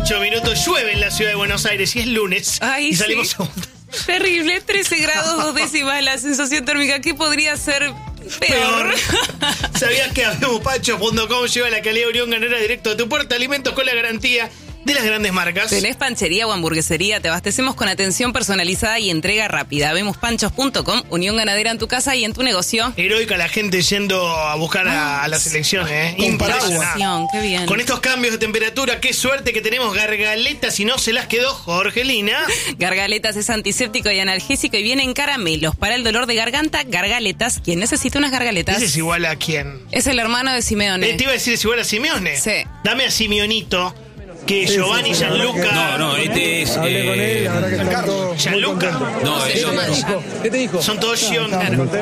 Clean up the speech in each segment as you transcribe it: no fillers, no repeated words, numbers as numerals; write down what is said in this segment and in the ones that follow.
8 minutos. Llueve en la ciudad de Buenos Aires y es lunes. Ay, y salimos sí. a... Terrible, 13 grados 2 décimas la sensación térmica. ¿Qué podría ser peor? ¿Sabías que Habemospanchos.com lleva la calidad Unión Ganadera directo a tu puerta? Alimentos con la garantía de las grandes marcas. ¿Tenés panchería o hamburguesería? Te abastecemos con atención personalizada y entrega rápida. Habemospanchos.com, Unión Ganadera en tu casa y en tu negocio. Heroica la gente yendo a buscar a la selección, Impresionante. Qué bien. Con estos cambios de temperatura, qué suerte que tenemos Gargaletas y no se las quedó Jorgelina. Gargaletas es antiséptico y analgésico y viene en caramelos. Para el dolor de garganta, Gargaletas. ¿Quién necesita unas gargaletas? ¿Ese es igual a quién? Es el hermano de Simeone. Te iba a decir, es igual a Simeone. Sí. Dame a Simeonito. Que Giovanni Gianluca. No, este es. Hablé con él, la verdad que están todos. Gianluca. No, es otro. ¿Qué te dijo? Son todos Gion.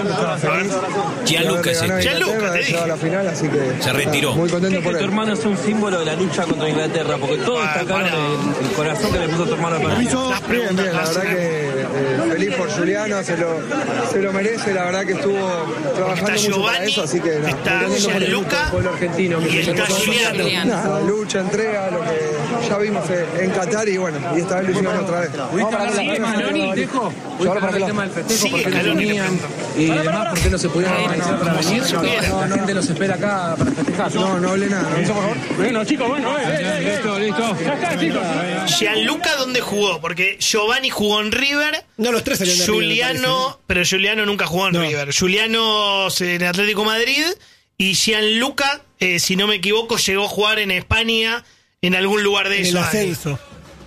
Gianluca es este. Gianluca, te dije. A la final, así que Se retiró. muy contento Que por tu él. hermano es un símbolo de la lucha contra Inglaterra, porque todos destacaron el corazón que le puso tu hermano al partido. Las Bien, preguntas bien, la verdad que feliz por Juliano, se lo merece, la verdad que estuvo trabajando Está mucho para Giovanni, eso, así que nada, está muy contento por él. Gianluca Pueblo argentino, y está Juliano. Nada, lucha, entrega, lo que ya vimos en Qatar y bueno, y esta vez lo hicimos otra vez. ¿Sigue Scaloni? ¿Dejo? Ahora el tema del festejo, Sigue porque no Scaloni, venían y demás, ¿por qué no se pudieron organizar para venir? La gente los espera acá para festejar. No hablé nada. Bueno, chicos, listo. Ya está, chicos. Gianluca, ¿dónde jugó? Porque Giovanni jugó en River. No, los tres salieron de River, me Juliano, pero Juliano nunca jugó en River. Juliano en Atlético Madrid. Y Gianluca, si no me equivoco, llegó a jugar en España en algún lugar de en eso. el ascenso.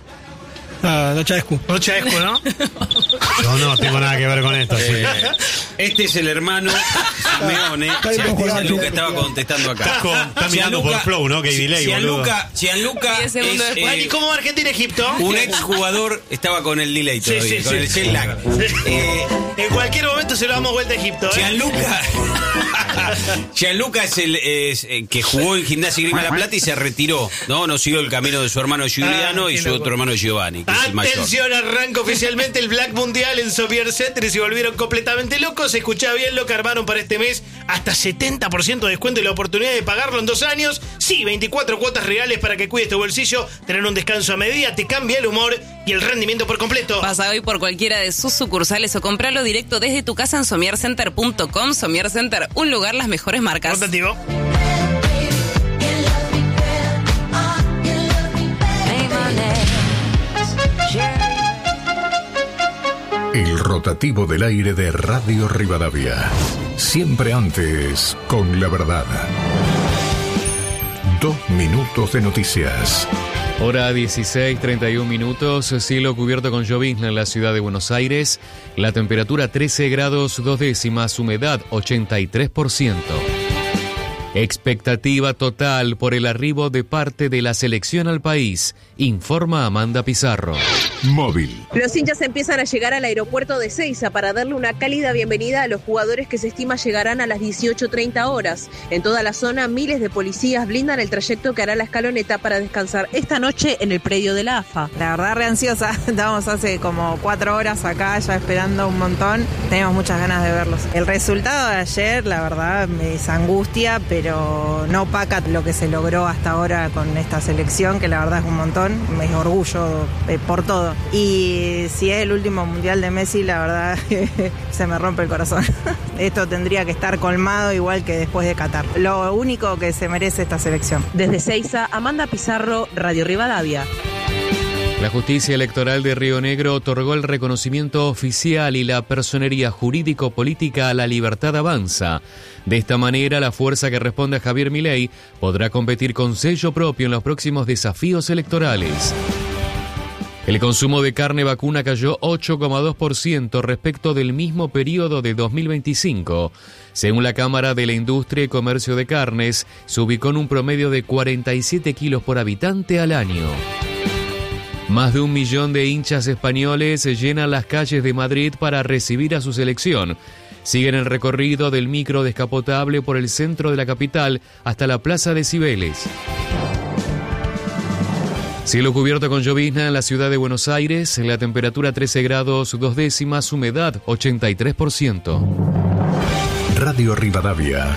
Ah, no Chaescu. No Chaescu, ¿no? Yo no tengo nada que ver con esto. Sí. Este es el hermano Simeone. Gianluca estaba contestando acá. Estás mirando por Flow, ¿no? Que hay delay, boludo. Gianluca 10 segundos es después. ¿Y cómo va Argentina-Egipto? un exjugador. Estaba con el delay todavía, con el jet lag. En cualquier momento se lo damos vuelta a Egipto, Gianluca es el que jugó en Gimnasia y Grima La Plata y se retiró. No siguió el camino de su hermano Giuliano y su otro hermano Giovanni, que es el mayor. Atención, arranca oficialmente el Black Mundial en Sofier Center y se volvieron completamente locos. Escuchá bien lo que armaron para este mes. Hasta 70% de descuento y la oportunidad de pagarlo en 2 años. Sí, 24 cuotas reales para que cuides tu bolsillo. Tener un descanso a medida, te cambia el humor y el rendimiento por completo. Pasa hoy por cualquiera de sus sucursales o compralo directo desde tu casa en somiercenter.com. Somier Center, un lugar, las mejores marcas. Rotativo. El rotativo del aire de Radio Rivadavia. Siempre antes con la verdad. 2 minutos de noticias. Hora 16:31 minutos, cielo cubierto con llovizna en la ciudad de Buenos Aires, la temperatura 13 grados 2 décimas, humedad 83%. Expectativa total por el arribo de parte de la selección al país, informa Amanda Pizarro. Móvil. Los hinchas empiezan a llegar al aeropuerto de Ezeiza para darle una cálida bienvenida a los jugadores que se estima llegarán a las 18:30 horas. En toda la zona, miles de policías blindan el trayecto que hará la escaloneta para descansar esta noche en el predio de la AFA. La verdad, re ansiosa. Estábamos hace como 4 horas acá ya esperando un montón. Tenemos muchas ganas de verlos. El resultado de ayer, la verdad, me angustia, pero no opaca lo que se logró hasta ahora con esta selección, que la verdad es un montón. Me orgullo por todo. Y si es el último mundial de Messi, la verdad se me rompe el corazón. Esto tendría que estar colmado igual que después de Qatar. Lo único que se merece esta selección. Desde Ezeiza, Amanda Pizarro, Radio Rivadavia. La justicia electoral de Río Negro otorgó el reconocimiento oficial y la personería jurídico-política a La Libertad Avanza. De esta manera, la fuerza que responde a Javier Milei podrá competir con sello propio en los próximos desafíos electorales. El consumo de carne vacuna cayó 8,2% respecto del mismo periodo de 2025. Según la Cámara de la Industria y Comercio de Carnes, se ubicó en un promedio de 47 kilos por habitante al año. Más de 1 millón de hinchas españoles llenan las calles de Madrid para recibir a su selección. Siguen el recorrido del micro descapotable por el centro de la capital hasta la Plaza de Cibeles. Cielo cubierto con llovizna en la ciudad de Buenos Aires, la temperatura 13 grados 2 décimas, humedad 83%. Radio Rivadavia,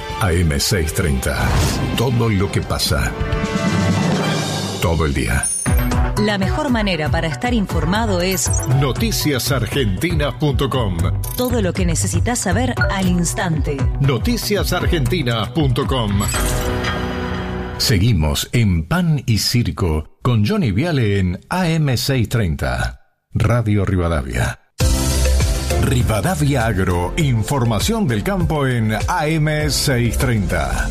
AM630. Todo lo que pasa. Todo el día. La mejor manera para estar informado es noticiasargentinas.com. Todo lo que necesitas saber al instante. Noticiasargentinas.com. Seguimos en Pan y Circo con Johnny Viale en AM630, Radio Rivadavia. Rivadavia Agro, información del campo en AM630.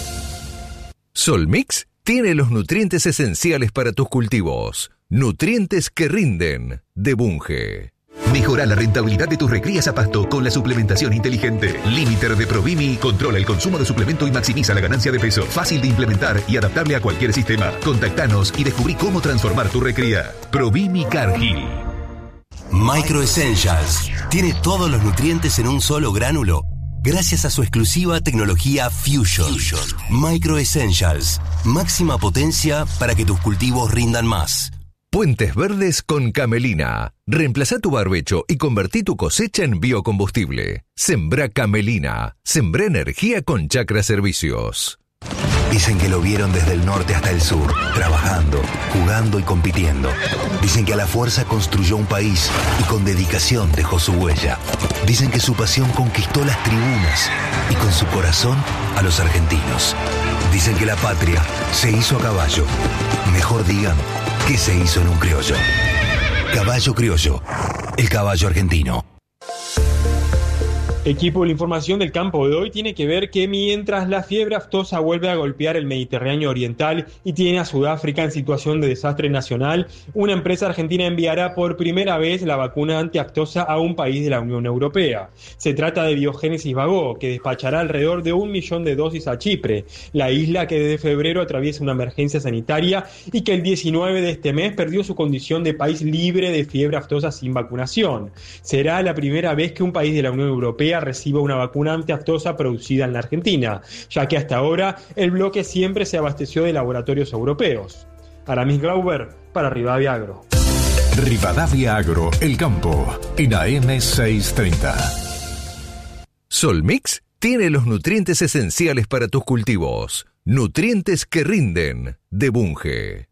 Solmix tiene los nutrientes esenciales para tus cultivos. Nutrientes que rinden, de Bunge. Mejora la rentabilidad de tus recrías a pasto con la suplementación inteligente. Limiter de Provimi controla el consumo de suplemento y maximiza la ganancia de peso. Fácil de implementar y adaptable a cualquier sistema. Contactanos y descubrí cómo transformar tu recría. Provimi Cargill. Micro Essentials tiene todos los nutrientes en un solo gránulo gracias a su exclusiva tecnología Fusion. Micro Essentials, máxima potencia para que tus cultivos rindan más. Puentes Verdes con Camelina. Reemplazá tu barbecho y convertí tu cosecha en biocombustible. Sembrá Camelina. Sembrá energía con Chacra Servicios. Dicen que lo vieron desde el norte hasta el sur, trabajando, jugando y compitiendo. Dicen que a la fuerza construyó un país y con dedicación dejó su huella. Dicen que su pasión conquistó las tribunas y con su corazón a los argentinos. Dicen que la patria se hizo a caballo. Mejor digan que se hizo en un criollo. Caballo Criollo, el caballo argentino. Equipo, la información del campo de hoy tiene que ver que mientras la fiebre aftosa vuelve a golpear el Mediterráneo oriental y tiene a Sudáfrica en situación de desastre nacional, una empresa argentina enviará por primera vez la vacuna antiaftosa a un país de la Unión Europea. Se trata de Biogénesis Vagó, que despachará alrededor de 1 millón de dosis a Chipre, la isla que desde febrero atraviesa una emergencia sanitaria y que el 19 de este mes perdió su condición de país libre de fiebre aftosa sin vacunación. Será la primera vez que un país de la Unión Europea reciba una vacuna antiaftosa producida en la Argentina, ya que hasta ahora el bloque siempre se abasteció de laboratorios europeos. Aramis Glauber para Rivadavia Agro. Rivadavia Agro, el campo, en AM630. Solmix tiene los nutrientes esenciales para tus cultivos. Nutrientes que rinden, de Bunge.